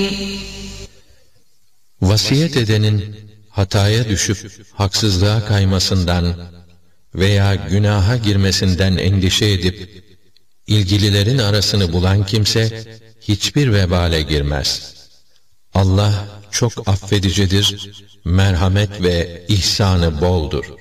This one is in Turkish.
Vasiyet edenin hataya düşüp haksızlığa kaymasından veya günaha girmesinden endişe edip ilgililerin arasını bulan kimse hiçbir vebale girmez. Allah çok affedicidir, merhamet ve ihsanı boldur.